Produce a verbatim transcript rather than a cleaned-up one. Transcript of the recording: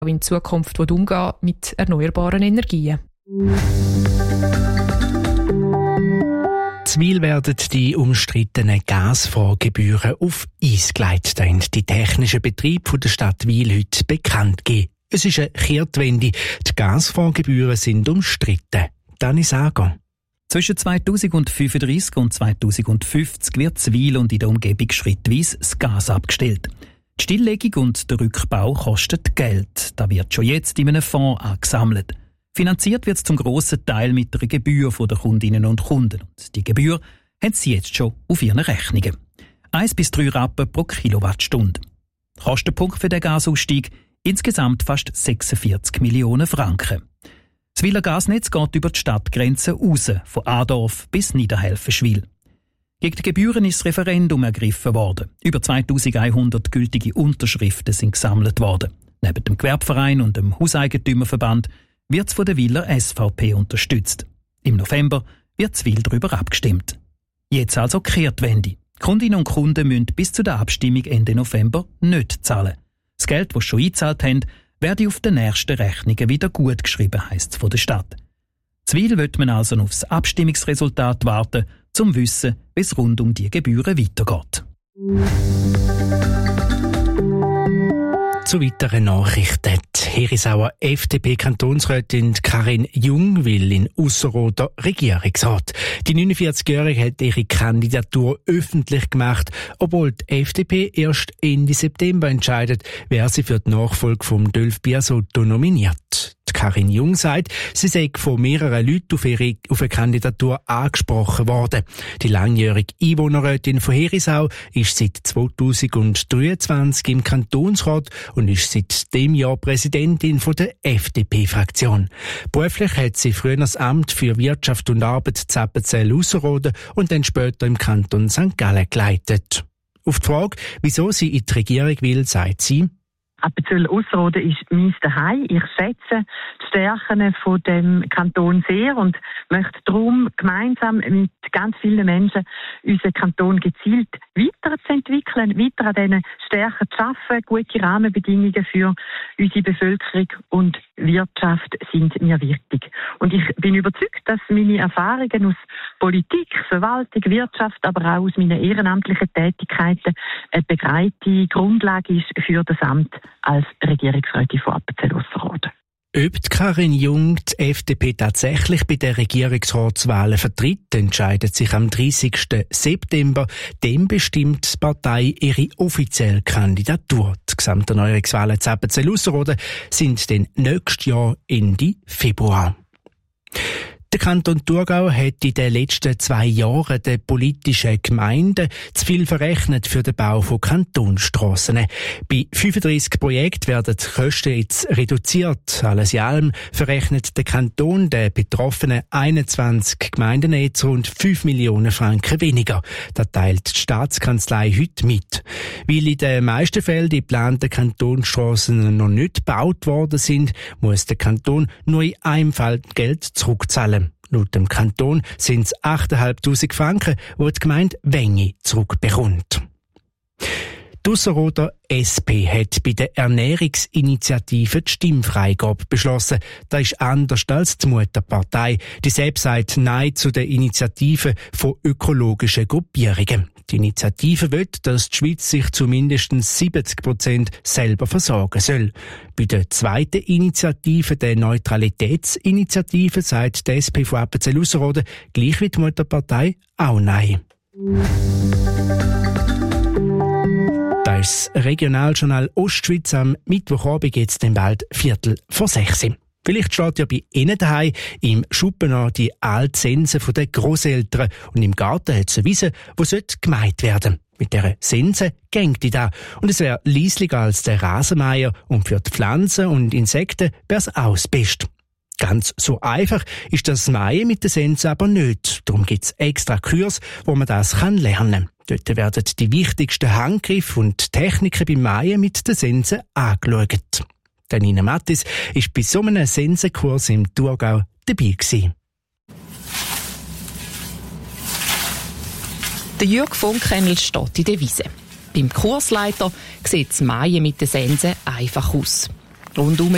auch in Zukunft umgehen mit erneuerbaren Energien. In Wil werden die umstrittenen Gasfondsgebühren auf Eis gelegt. Da haben die technischen Betriebe der Stadt Wil heute bekannt gegeben. Es ist eine Kehrtwende. Die Gasfondsgebühren sind umstritten. Dani Sager. Zwischen zweitausendfünfunddreissig und zweitausendfünfzig wird Wil und in der Umgebung schrittweise das Gas abgestellt. Die Stilllegung und der Rückbau kosten Geld. Da wird schon jetzt in einem Fonds angesammelt. Finanziert wird es zum grossen Teil mit einer Gebühr der Kundinnen und Kunden. Und die Gebühr haben sie jetzt schon auf ihren Rechnungen. Eins bis drei Rappen pro Kilowattstunde. Kostenpunkt für den Gasausstieg insgesamt fast sechsundvierzig Millionen Franken. Das Wiler Gasnetz geht über die Stadtgrenze raus, von Adorf bis Niederhelfenschwil. Gegen die Gebühren ist das Referendum ergriffen worden. Über zweitausendeinhundert gültige Unterschriften sind gesammelt worden. Neben dem Gewerbeverein und dem Hauseigentümerverband wird es von der Wiler S V P unterstützt. Im November wird in Wil darüber abgestimmt. Jetzt also Kehrtwende. Kundinnen und Kunden müssen bis zu der Abstimmung Ende November nicht zahlen. Das Geld, das sie schon eingezahlt haben, werde auf den nächsten Rechnungen wieder gut geschrieben, heisst es von der Stadt. In Wil wird man also auf das Abstimmungsresultat warten, um zu wissen, wie es rund um die Gebühren weitergeht. Zu weiteren Nachrichten. Die Herisauer F D P-Kantonsrätin Karin Jung will in Ausserrhoden Regierungsrat. Die neunundvierzigjährige hat ihre Kandidatur öffentlich gemacht, obwohl die F D P erst Ende September entscheidet, wer sie für die Nachfolge von Dölf Biasotto nominiert. Die Karin Jung sagt, sie sei von mehreren Leuten auf, ihre, auf eine Kandidatur angesprochen worden. Die langjährige Einwohnerrätin von Herisau ist seit zweitausenddreiundzwanzig im Kantonsrat und ist seit dem Jahr Präsidentin von der F D P-Fraktion. Beruflich hat sie früher das Amt für Wirtschaft und Arbeit Zappenzell-Ausserrhoden und dann später im Kanton Sankt Gallen geleitet. Auf die Frage, wieso sie in die Regierung will, sagt sie: Appenzell-Ausserrhoden ist mein Zuhause. Ich schätze die Stärken von dem Kanton sehr und möchte darum gemeinsam mit ganz vielen Menschen unseren Kanton gezielt weiterzuentwickeln, weiter an diesen Stärken zu schaffen. Gute Rahmenbedingungen für unsere Bevölkerung und Wirtschaft sind mir wichtig. Und ich bin überzeugt, dass meine Erfahrungen aus Politik, Verwaltung, Wirtschaft, aber auch aus meinen ehrenamtlichen Tätigkeiten eine breite Grundlage ist für das Amt als Regierungsrätin von Appenzell-Ausserrhoden. Ob die Karin Jung die F D P tatsächlich bei den Regierungsratswahlen vertritt, entscheidet sich am dreißigsten September. Dem bestimmt die Partei ihre offizielle Kandidatur. Die Gesamterneuerungswahlen zu Appenzell-Ausserrhoden sind dann nächstes Jahr Ende Februar. Der Kanton Thurgau hat in den letzten zwei Jahren den politischen Gemeinden zu viel verrechnet für den Bau von Kantonsstrassen. Bei fünfunddreissig Projekten werden die Kosten jetzt reduziert. Alles in allem verrechnet der Kanton den betroffenen einundzwanzig Gemeinden jetzt rund fünf Millionen Franken weniger. Das teilt die Staatskanzlei heute mit. Weil in den meisten Fällen die geplanten Kantonsstrassen noch nicht gebaut worden sind, muss der Kanton nur in einem Fall Geld zurückzahlen. Laut dem Kanton sind es achttausendfünfhundert Franken, die die Gemeinde Wengi zurückbekommt. Die Ausserrhoder S P hat bei der Ernährungsinitiative die Stimmfreigabe beschlossen. Das ist anders als die Mutterpartei. Die selbst sagt Nein zu der Initiative von ökologischen Gruppierungen. Die Initiative will, dass die Schweiz sich zu mindestens siebzig Prozent selber versorgen soll. Bei der zweiten Initiative, der Neutralitätsinitiative, sagt die S P von Appenzell-Ausserrhoden, gleich wie die Mutterpartei, auch Nein. Das ist das Regionaljournal Ostschweiz am Mittwochabend, jetzt dann bald Viertel vor sechs. Vielleicht steht ja bei Ihnen daheim im Schuppen noch die alte Sense der Grosseltern und im Garten hat es eine Wiese, die gemäht werden. Mit dieser Sense gängt die da und es wäre leislicher als der Rasenmäher und für die Pflanzen und Insekten wäre es auch das Beste. Ganz so einfach ist das Mähen mit der Sense aber nicht. Darum gibt es extra Kurs, wo man das kann lernen. Dort werden die wichtigsten Handgriffe und Techniken beim Mähen mit der Sense angeschaut. Nina Mattis war bei so einem Sensenkurs im Thurgau dabei gewesen. Der Jürg von Kennel steht in der Wiese. Beim Kursleiter sieht das Mähen mit der Sense einfach aus. Rundum